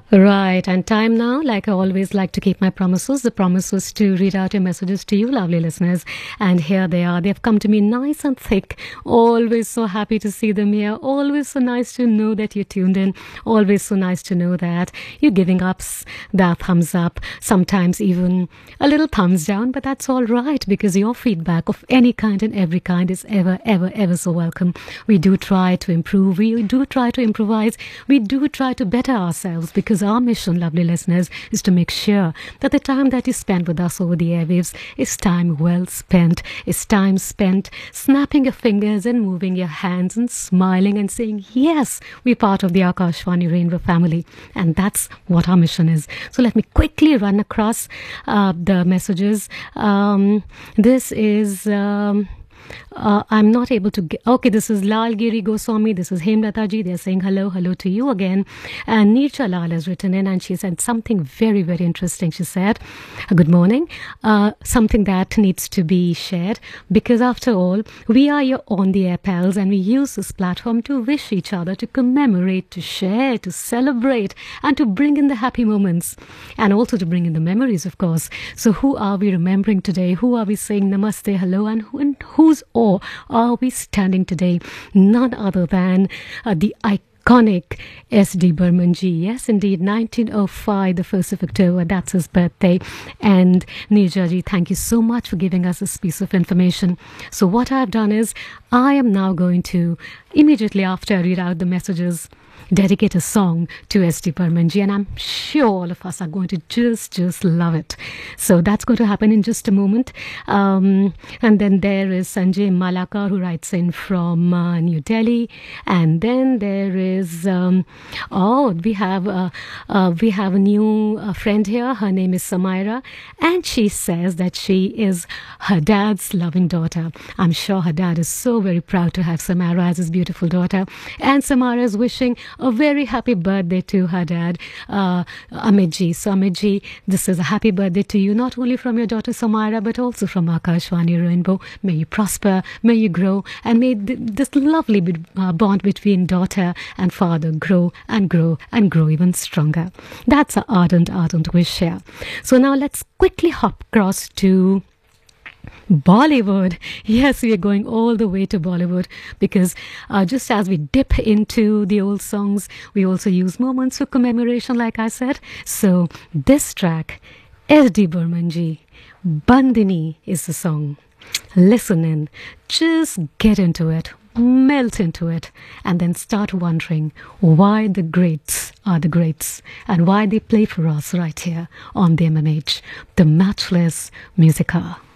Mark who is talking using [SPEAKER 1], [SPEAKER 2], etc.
[SPEAKER 1] Right, and time now, like I always like to keep my promises. The promise was to read out your messages to you, lovely listeners. And here they are. They've come to me nice and thick. Always so happy to see them here. Always so nice to know that you're tuned in. Always so nice to know that you're giving us that thumbs up. Sometimes even a little thumbs down, but that's all right because your feedback of any kind and every kind is ever, ever, ever so welcome. We do try to improve. We do try to improvise. We do try to better ourselves because our mission, lovely listeners, is to make sure that the time that you spend with us over the airwaves is time well spent. It's time spent snapping your fingers and moving your hands and smiling and saying, yes, we're part of the Akashvani Rainbow family. And that's what our mission is. So let me quickly run across the messages. This is... I'm not able to get... Okay, this is Lal Giri Goswami. This is Hemlata ji. They're saying hello to you again. And Neercha Lal has written in and she said something very, very interesting. She said, good morning. Something that needs to be shared because after all, we are your on the air pals and we use this platform to wish each other, to commemorate, to share, to celebrate and to bring in the happy moments and also to bring in the memories, of course. So who are we remembering today? Who are we saying namaste, hello, and whose awe are we standing today? None other than the iconic S.D. Burman ji. Yes, indeed, 1905, the 1st of October, that's his birthday. And Neerja ji, thank you so much for giving us this piece of information. So what I've done is, I am now going to, immediately after I read out the messages, dedicate a song to S.D. Burman ji, and I'm sure all of us are going to just love it. So that's going to happen in just a moment. And then there is Sanjay Malakar who writes in from New Delhi, and then there is we have a new friend here. Her name is Samaira, and she says that she is her dad's loving daughter. I'm sure her dad is so very proud to have Samaira as his beautiful daughter, and Samaira is wishing a very happy birthday to her dad, Amit ji. So Amit ji, this is a happy birthday to you, not only from your daughter Samaira, but also from Akashvani Rainbow. May you prosper, may you grow, and may this lovely bond between daughter and father grow and grow and grow even stronger. That's an ardent wish here. So now let's quickly hop across to Bollywood. Yes, we are going all the way to Bollywood because just as we dip into the old songs, we also use moments for commemoration, like I said. So this track, S.D. Burman ji, Bandini is the song. Listen in, just get into it, melt into it, and then start wondering why the greats are the greats and why they play for us right here on the MMH, the Matchless Music Hour.